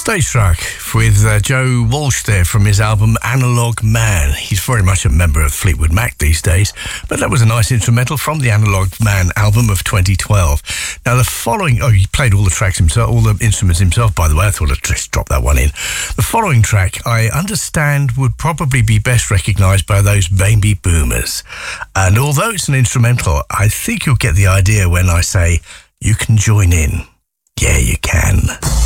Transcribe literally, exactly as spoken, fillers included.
Stage Struck with uh, Joe Walsh there from his album Analog Man. He's very much a member of Fleetwood Mac these days, but that was a nice instrumental from the Analog Man album of twenty twelve. Now the following, oh, he played all the tracks himself, all the instruments himself, by the way. I thought I'd just drop that one in. The following track, I understand, would probably be best recognised by those baby boomers. And although it's an instrumental, I think you'll get the idea when I say you can join in. Yeah, you can.